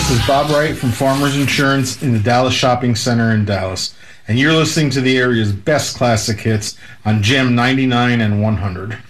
This is Bob Wright from Farmers Insurance in the Dallas Shopping Center in Dallas, and you're listening to the area's best classic hits on Gem 99 and 100.